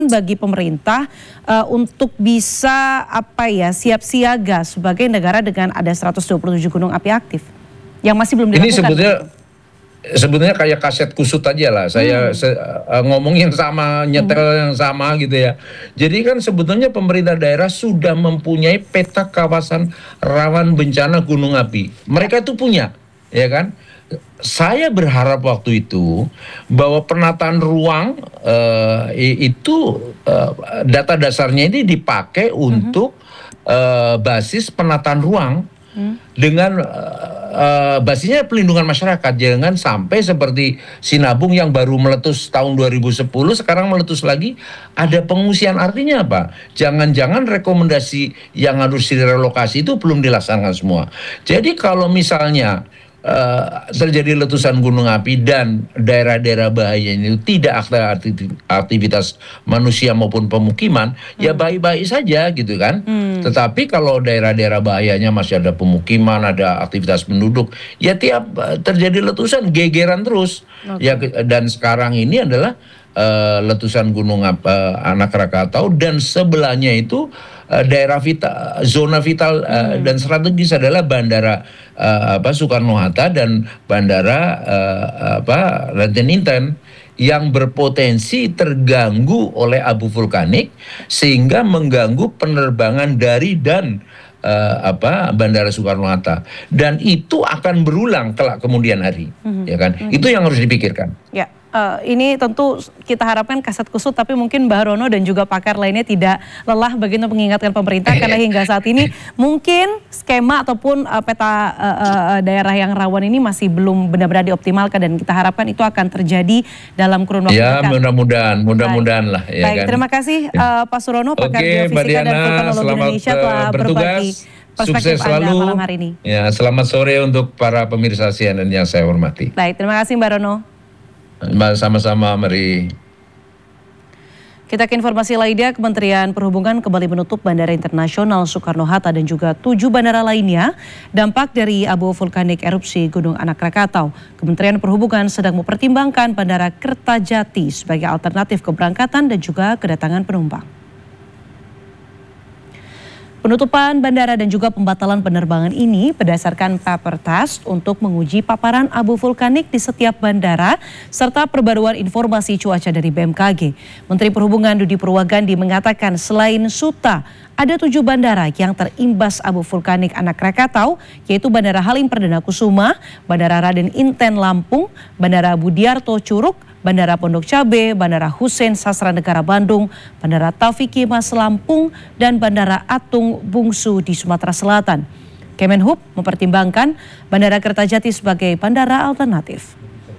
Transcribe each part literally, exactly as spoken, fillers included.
bagi pemerintah uh, untuk bisa apa ya siap siaga sebagai negara dengan ada seratus dua puluh tujuh gunung api aktif yang masih belum dilakukan. Ini sebetulnya sebetulnya kayak kaset kusut aja lah. Saya hmm. se, uh, ngomong yang sama, nyetel hmm. yang sama gitu ya. Jadi kan sebetulnya pemerintah daerah sudah mempunyai peta kawasan rawan bencana gunung api. Mereka itu punya, ya kan? Saya berharap waktu itu bahwa penataan ruang uh, itu uh, data dasarnya ini dipakai uh-huh. untuk uh, basis penataan ruang uh-huh. dengan uh, uh, basisnya pelindungan masyarakat. Jangan sampai seperti Sinabung yang baru meletus tahun dua ribu sepuluh sekarang meletus lagi, ada pengungsian. Artinya apa? Jangan-jangan rekomendasi yang harus direlokasi itu belum dilaksanakan semua. Jadi kalau misalnya Uh, terjadi letusan gunung api dan daerah-daerah bahaya ini tidak ada aktivitas manusia maupun pemukiman, hmm. ya baik-baik saja gitu kan. Hmm. Tetapi kalau daerah-daerah bahayanya masih ada pemukiman, ada aktivitas penduduk, ya tiap uh, terjadi letusan gegeran terus. Okay. Ya, dan sekarang ini adalah uh, letusan gunung uh, Anak Krakatau dan sebelahnya itu uh, daerah vital, zona vital uh, hmm. dan strategis adalah bandara uh, apa Soekarno-Hatta dan bandara uh, apa Lenten Inten yang berpotensi terganggu oleh abu vulkanik sehingga mengganggu penerbangan dari dan uh, apa bandara Soekarno-Hatta, dan itu akan berulang kelak kemudian hari, hmm. ya kan? Hmm. Itu yang harus dipikirkan. Ya. Uh, ini tentu kita harapkan kaset kusut, tapi mungkin Mbah Rono dan juga pakar lainnya tidak lelah begitu mengingatkan pemerintah karena hingga saat ini mungkin skema ataupun uh, peta uh, uh, daerah yang rawan ini masih belum benar-benar dioptimalkan, dan kita harapkan itu akan terjadi dalam kurun waktu dekat. Ya, mudah-mudahan, mudah-mudahan lah. Ya. Baik, kan? Terima kasih uh, Pak Surono, pakar Oke, geofisika dan vulkanologi Indonesia telah berbagi perspektif Anda malam hari ini. Ya, selamat sore untuk para pemirsa C N N yang saya hormati. Baik, terima kasih Mbak Rono. Sama-sama, mari. Kita ke informasi lainnya, Kementerian Perhubungan kembali menutup Bandara Internasional Soekarno-Hatta dan juga tujuh bandara lainnya dampak dari abu vulkanik erupsi Gunung Anak Krakatau. Kementerian Perhubungan sedang mempertimbangkan Bandara Kertajati sebagai alternatif keberangkatan dan juga kedatangan penumpang. Penutupan bandara dan juga pembatalan penerbangan ini berdasarkan paper test untuk menguji paparan abu vulkanik di setiap bandara serta perbaruan informasi cuaca dari B M K G. Menteri Perhubungan Dudi Purwagandi mengatakan selain Suta, ada tujuh bandara yang terimbas abu vulkanik Anak Krakatau, yaitu Bandara Halim Perdana Kusuma, Bandara Raden Inten Lampung, Bandara Budiarto Curug, Bandara Pondok Cabe, Bandara Hussein Sasranegara Bandung, Bandara Taufik Kimas Lampung, dan Bandara Atung Bungsu di Sumatera Selatan. Kemenhub mempertimbangkan Bandara Kertajati sebagai bandara alternatif.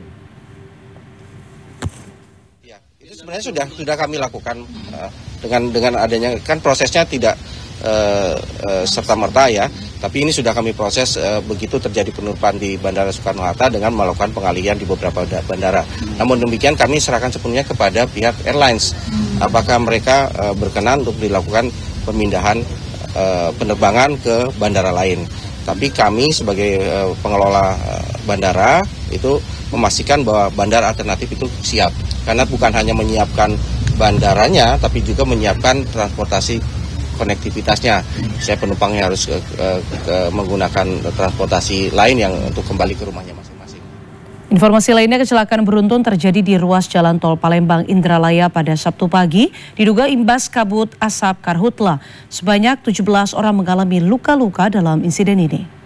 Ya, itu sebenarnya sudah sudah kami lakukan uh, dengan dengan adanya, kan prosesnya tidak uh, uh, serta-merta ya. Tapi ini sudah kami proses e, begitu terjadi penutupan di Bandara Soekarno-Hatta dengan melakukan pengalihan di beberapa bandara. Hmm. Namun demikian kami serahkan sepenuhnya kepada pihak airlines. Hmm. Apakah mereka e, berkenan untuk dilakukan pemindahan e, penerbangan ke bandara lain. Tapi kami sebagai e, pengelola e, bandara itu memastikan bahwa bandara alternatif itu siap. Karena bukan hanya menyiapkan bandaranya, tapi juga menyiapkan transportasi konektivitasnya. Saya penumpangnya harus ke, ke, ke, menggunakan transportasi lain yang untuk kembali ke rumahnya masing-masing. Informasi lainnya, kecelakaan beruntun terjadi di ruas jalan tol Palembang Indralaya pada Sabtu pagi, diduga imbas kabut asap karhutla. Sebanyak tujuh belas orang mengalami luka-luka dalam insiden ini.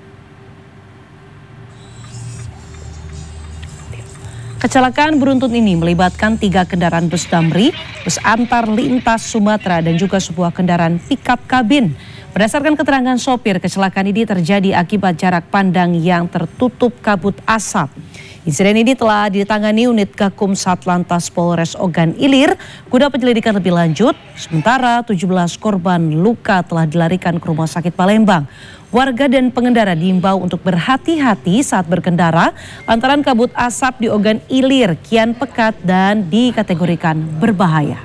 Kecelakaan beruntun ini melibatkan tiga kendaraan bus Damri, bus antar lintas Sumatera, dan juga sebuah kendaraan pickup kabin. Berdasarkan keterangan sopir, kecelakaan ini terjadi akibat jarak pandang yang tertutup kabut asap. Insiden ini telah ditangani unit Gakum Satlantas Polres Ogan Ilir guna penyelidikan lebih lanjut. Sementara tujuh belas korban luka telah dilarikan ke Rumah Sakit Palembang. Warga dan pengendara diimbau untuk berhati-hati saat berkendara lantaran kabut asap di Ogan Ilir kian pekat dan dikategorikan berbahaya.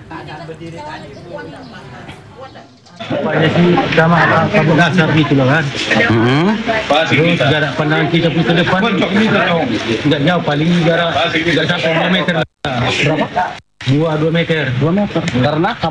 Nampaknya sih sama kabut asap gitu loh kan. Mm-hmm. Terus jarak pandang kita pun ke depan tidak jauh, paling jarak tidak sampai lima meter. Berapa? Dua dua meter. Dua meter. Karena